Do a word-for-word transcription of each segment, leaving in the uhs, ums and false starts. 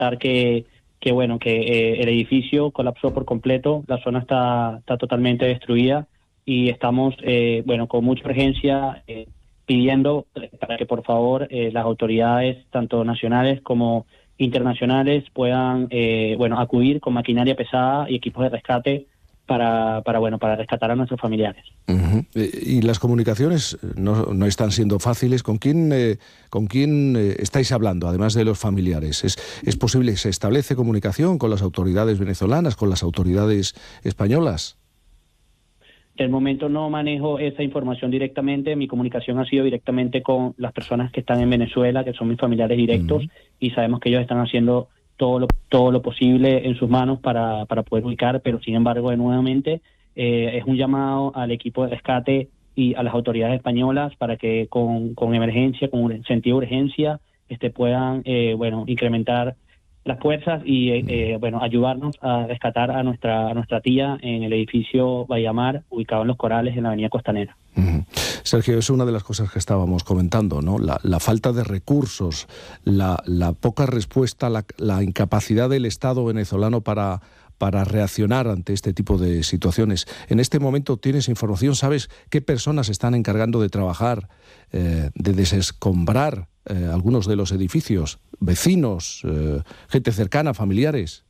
resaltar que, que bueno, que eh, el edificio colapsó por completo, la zona está, está totalmente destruida y estamos, eh, bueno, con mucha urgencia eh, pidiendo para que por favor eh, las autoridades, tanto nacionales como internacionales, puedan, eh, bueno, acudir con maquinaria pesada y equipos de rescate para, para bueno, para rescatar a nuestros familiares. Uh-huh. Y las comunicaciones no, no están siendo fáciles. ¿Con quién, eh, con quién eh, estáis hablando, además de los familiares? ¿Es, ¿Es posible que se establece comunicación con las autoridades venezolanas, con las autoridades españolas? De momento no manejo esa información directamente. Mi comunicación ha sido directamente con las personas que están en Venezuela, que son mis familiares directos, uh-huh. y sabemos que ellos están haciendo todo lo, todo lo posible en sus manos para, para poder ubicar, pero sin embargo, nuevamente, eh, es un llamado al equipo de rescate y a las autoridades españolas para que con, con emergencia, con sentido de urgencia, este, puedan eh, bueno, incrementar las fuerzas y eh, eh, bueno, ayudarnos a rescatar a nuestra a nuestra tía en el edificio Vallamar, ubicado en Los Corales, en la avenida Costanera. Uh-huh. Sergio, es una de las cosas que estábamos comentando, ¿no? La, la falta de recursos, la, la poca respuesta, la, la incapacidad del Estado venezolano para, para reaccionar ante este tipo de situaciones. En este momento tienes información, ¿sabes qué personas están encargando de trabajar, eh, de desescombrar eh, algunos de los edificios? Vecinos, eh, gente cercana, familiares.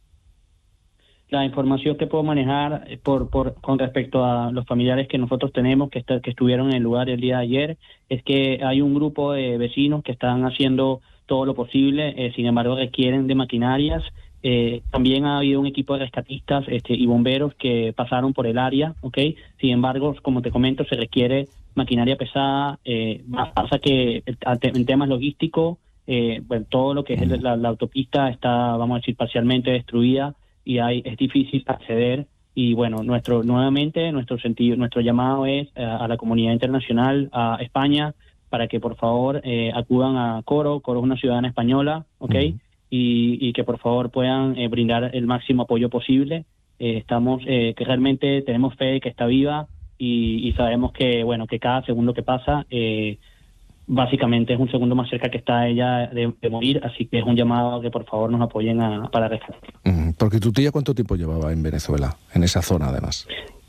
La información que puedo manejar por, por con respecto a los familiares que nosotros tenemos que, está, que estuvieron en el lugar el día de ayer es que hay un grupo de vecinos que están haciendo todo lo posible, eh, sin embargo requieren de maquinarias. Eh, también ha habido un equipo de rescatistas este, y bomberos que pasaron por el área, ¿ok? Sin embargo, como te comento, se requiere maquinaria pesada. Eh, pasa que en temas logísticos, eh, bueno, todo lo que es el, la, la autopista está, vamos a decir, parcialmente destruida y hay, es difícil acceder. Y bueno, nuestro nuevamente nuestro sentido, nuestro llamado es a, a la comunidad internacional, a España, para que por favor eh, acudan a Coro. Coro es una ciudadana española, ¿ok? Uh-huh. Y, y que por favor puedan eh, brindar el máximo apoyo posible. Eh, estamos, eh, que realmente tenemos fe de que está viva y, y sabemos que, bueno, que cada segundo que pasa, eh, básicamente es un segundo más cerca que está ella de, de morir, así que es un llamado a que por favor nos apoyen a, para rescatar. Uh-huh. Porque tu tía, ¿cuánto tiempo llevaba en Venezuela, en esa zona además?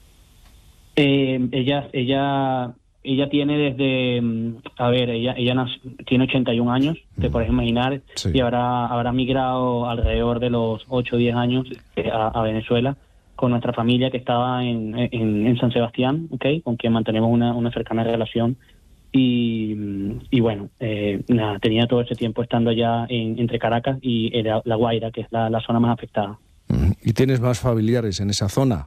Eh, ella, ella... Ella tiene desde, a ver, ella ella nació, tiene ochenta y un años, te puedes imaginar, sí. y habrá habrá migrado alrededor de los ocho o diez años a, a Venezuela con nuestra familia que estaba en, en, en San Sebastián, ¿okay? Con quien mantenemos una, una cercana relación. Y, y bueno, eh, nada, tenía todo ese tiempo estando allá en, entre Caracas y La, la Guaira, que es la, la zona más afectada. ¿Y tienes más familiares en esa zona?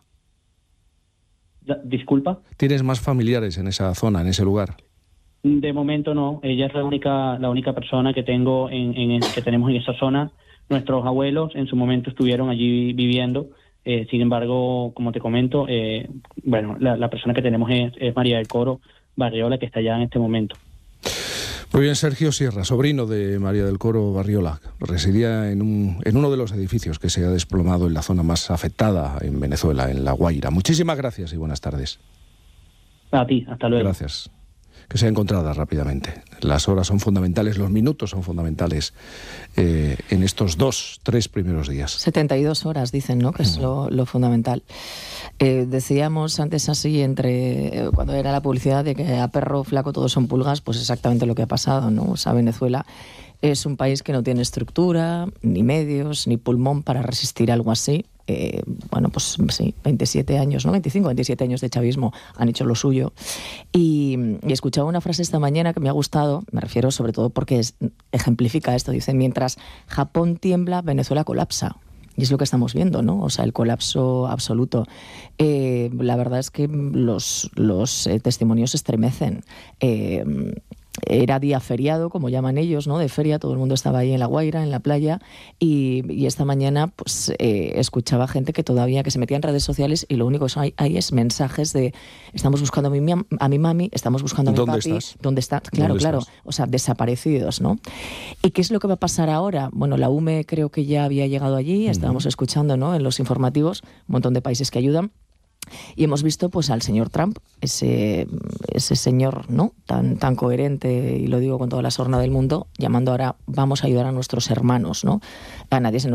Disculpa. ¿Tienes más familiares en esa zona, en ese lugar? De momento no. Ella es la única la única persona que tengo en, en que tenemos en esa zona. Nuestros abuelos en su momento estuvieron allí viviendo. Eh, sin embargo, como te comento, eh, bueno, la, la persona que tenemos es, es María del Coro Barriola, que está allá en este momento. Muy bien, Sergio Sierra, sobrino de María del Coro Barriola, residía en, un, en uno de los edificios que se ha desplomado en la zona más afectada en Venezuela, en La Guaira. Muchísimas gracias y buenas tardes. A ti, hasta luego. Gracias. Que sea encontrada rápidamente. Las horas son fundamentales, los minutos son fundamentales eh, en estos dos, tres primeros días. setenta y dos horas dicen, ¿no? Que es lo, lo fundamental. Eh, decíamos antes así, entre cuando era la publicidad de que a perro flaco todos son pulgas, pues exactamente lo que ha pasado, ¿no? O sea, Venezuela es un país que no tiene estructura, ni medios, ni pulmón para resistir algo así. Eh, bueno, pues sí, veintisiete años, ¿no? veinticinco, veintisiete años de chavismo han hecho lo suyo. Y, y escuchaba una frase esta mañana que me ha gustado, me refiero sobre todo porque es, ejemplifica esto, dice, mientras Japón tiembla, Venezuela colapsa. Y es lo que estamos viendo, ¿no? O sea, el colapso absoluto. Eh, la verdad es que los, los eh, testimonios estremecen. Eh, Era día feriado, como llaman ellos, ¿no? De feria, todo el mundo estaba ahí en La Guaira, en la playa, y, y esta mañana pues eh, escuchaba gente que todavía, que se metía en redes sociales y lo único que hay, hay es mensajes de estamos buscando a mi, a mi mami, estamos buscando a mi ¿Dónde papi. Estás? ¿Dónde estás? Claro, ¿Dónde claro. estás? O sea, desaparecidos, ¿no? ¿Y qué es lo que va a pasar ahora? Bueno, la U M E creo que ya había llegado allí, estábamos uh-huh. escuchando, ¿no? En los informativos, un montón de países que ayudan. Y hemos visto pues al señor Trump, ese, ese señor, ¿no?, tan, tan coherente, y lo digo con toda la sorna del mundo, llamando ahora vamos a ayudar a nuestros hermanos, ¿no? A nadie se nos